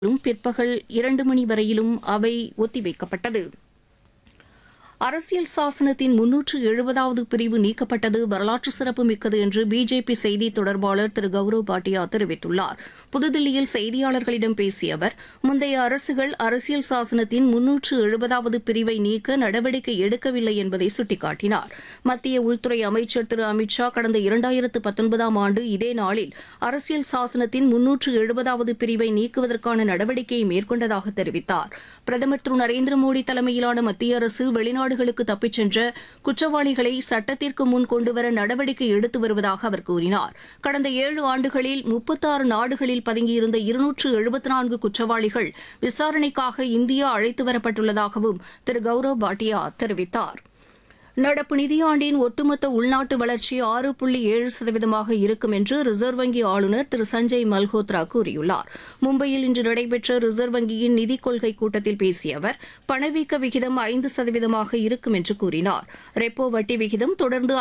பிற்பகல் 2 மணி வரையிலும் அவை ஒத்திவைக்கப்பட்டது. அரசியல் சாசனத்தின் 370வது பிரிவு நீக்கப்பட்டது வரலாற்று சிறப்புமிக்கது என்று பிஜேபி செய்தி தொடர்பாளர் திரு கௌரவ் பாட்டியா தெரிவித்துள்ளார். புதுதில்லியில் செய்தியாளர்களிடம் பேசிய அவர், முந்தைய அரசுகள் அரசியல் சாசனத்தின் 370வது பிரிவை நீக்க நடவடிக்கை எடுக்கவில்லை என்பதை சுட்டிக்காட்டினார். மத்திய உள்துறை அமைச்சர் திரு அமித் ஷா கடந்த 2019ஆம் ஆண்டு இதே நாளில் அரசியல் சாசனத்தின் 370வது பிரிவை நீக்குவதற்கான நடவடிக்கையை மேற்கொண்டதாக தெரிவித்தார். பிரதமர் திரு நரேந்திர மோடி தலைமையிலான மத்திய அரசு வெளிநாடுகளுக்கு தப்பிச் சென்ற குற்றவாளிகளை சட்டத்திற்கு முன் கொண்டுவர நடவடிக்கை எடுத்து வருவதாக அவர் கூறினார். கடந்த 7 ஆண்டுகளில் 36 நாடுகளில் பதுங்கியிருந்த 274 குற்றவாளிகள் விசாரணைக்காக இந்தியா அழைத்து வரப்பட்டுள்ளதாகவும் திரு கௌரவ் பாட்டியா தெரிவித்தார். நடப்பு நிதியாண்டின் ஒட்டுமொத்த உள்நாட்டு வளர்ச்சி 6.7% இருக்கும் என்று ரிசர்வ் வங்கி ஆளுநர் திரு சஞ்சய் மல்ஹோத்ரா கூறியுள்ளார். மும்பையில் இன்று நடைபெற்ற ரிசர்வ் வங்கியின் நிதிக் கொள்கை கூட்டத்தில் பேசிய அவர், பணவீக்க விகிதம் 5% இருக்கும் என்று கூறினார். ரெப்போ வட்டி விகிதம் தொடர்ந்து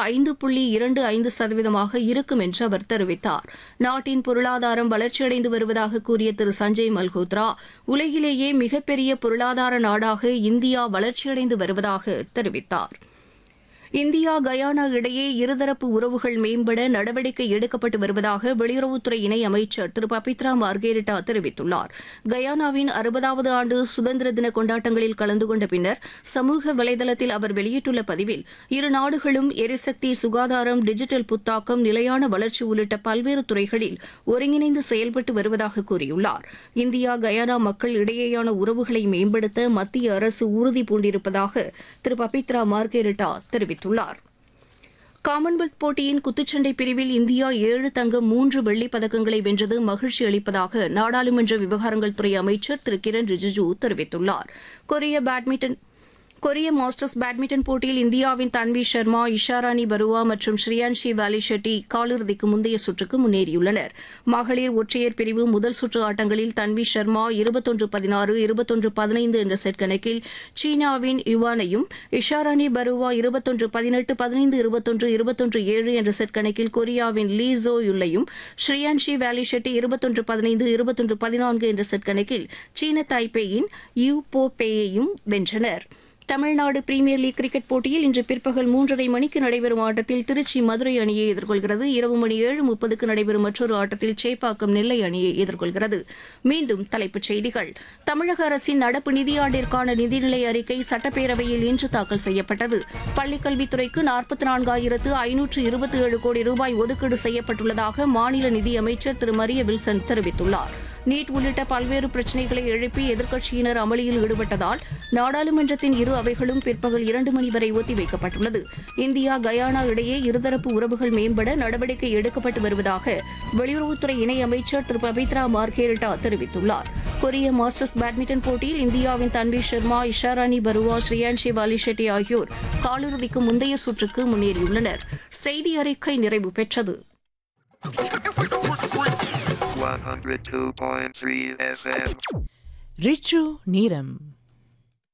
5.25% இருக்கும் என்று அவர் தெரிவித்தார். நாட்டின் பொருளாதாரம் வளர்ச்சியடைந்து வருவதாக கூறிய திரு சஞ்சய் மல்ஹோத்ரா, உலகிலேயே மிகப்பெரிய பொருளாதார நாடாக இந்தியா வளர்ச்சியடைந்து வருவதாக தெரிவித்தார். இந்தியா கயானா இடையே இருதரப்பு உறவுகள் மேம்பட நடவடிக்கை எடுக்கப்பட்டு வருவதாக வெளியுறவுத்துறை இணை அமைச்சர் திரு பபித்ரா மார்கெரிட்டா தெரிவித்துள்ளார். கயானாவின் 60வது ஆண்டு சுதந்திர தின கொண்டாட்டங்களில் கலந்து கொண்ட பின்னர் சமூக வலைதளத்தில் அவர் வெளியிட்டுள்ள பதிவில், இரு நாடுகளும் எரிசக்தி, சுகாதாரம், டிஜிட்டல் புத்தாக்கம், நிலையான வளர்ச்சி உள்ளிட்ட பல்வேறு துறைகளில் ஒருங்கிணைந்து செயல்பட்டு வருவதாக கூறியுள்ளார். இந்தியா கயானா மக்கள் இடையேயான உறவுகளை மேம்படுத்த மத்திய அரசு உறுதி பூண்டிருப்பதாக திரு பபித்ரா மார்கெரிட்டா தெரிவித்தார். காமன்வெல்த் போட்டியின் குத்துச்சண்டை பிரிவில் இந்தியா 7 தங்கம் 3 வெள்ளிப் பதக்கங்களை வென்றது மகிழ்ச்சி அளிப்பதாக நாடாளுமன்ற விவகாரங்கள் துறை அமைச்சர் திரு கிரண் ரிஜிஜூ தெரிவித்துள்ளார். கொரிய மாஸ்டர்ஸ் பேட்மிண்டன் போட்டியில் இந்தியாவின் தன்வி சர்மா, இஷாராணி பருவா மற்றும் ஸ்ரீயான்ஷி வாலி ஷெட்டி காலிறுதிக்கு முந்தைய சுற்றுக்கு முன்னேறியுள்ளனர். மகளிர் ஒற்றையர் பிரிவு முதல் சுற்று ஆட்டங்களில் தன்வி சர்மா 21-16, 21-15 என்ற செட் கணக்கில் சீனாவின் யுவானையும், இஷாராணி பருவா 21-18, 15-21, 21-7 என்ற செட் கணக்கில் கொரியாவின் லீ ஜோ யுல்லையும், ஸ்ரீயான்ஷி வாலி ஷெட்டி 21-15, 21-14 என்ற செட் கணக்கில் சீன தாய்பேயின் யூ போ பேயையும் வென்றனர். தமிழ்நாடு பிரீமியர் லீக் கிரிக்கெட் போட்டியில் இன்று பிற்பகல் 3:30 மணிக்கு நடைபெறும் ஆட்டத்தில் திருச்சி மதுரை அணியை எதிர்கொள்கிறது. இரவு மணி 7:30க்கு நடைபெறும் மற்றொரு ஆட்டத்தில் சேப்பாக்கம் நெல்லை அணியை எதிர்கொள்கிறது. மீண்டும் தலைப்புச் செய்திகள். தமிழக அரசின் நடப்பு நிதியாண்டிற்கான நிதிநிலை அறிக்கை சட்டப்பேரவையில் இன்று தாக்கல் செய்யப்பட்டது. பள்ளிக்கல்வித்துறைக்கு 44,527 கோடி ரூபாய் ஒதுக்கீடு செய்யப்பட்டுள்ளதாக மாநில நிதியமைச்சர் திரு மரிய வில்சன் தெரிவித்துள்ளார். நீட் உள்ளிட்ட பல்வேறு பிரச்சினைகளை எழுப்பி எதிர்க்கட்சியினர் அமளியில் ஈடுபட்டதால் நாடாளுமன்றத்தின் இரு அவைகளும் பிற்பகல் 2 மணி வரை ஒத்திவைக்கப்பட்டுள்ளது. இந்தியா கயானா இடையே இருதரப்பு உறவுகள் மேம்பட நடவடிக்கை எடுக்கப்பட்டு வருவதாக வெளியுறவுத்துறை இணை அமைச்சர் திரு பபித்ரா மார்கெரிட்டா தெரிவித்துள்ளார். கொரிய மாஸ்டர்ஸ் பேட்மிண்டன் போட்டியில் இந்தியாவின் தன்வி சர்மா, இஷாராணி பருவா, ஸ்ரீயான்ஷி வாலி ஷெட்டி ஆகியோர் காலிறுதிக்கு முந்தைய சுற்றுக்கு முன்னேறியுள்ளனர். செய்தி அறிக்கை நிறைவு பெற்றது. 102.3 FM. ரிச்சு நீரம்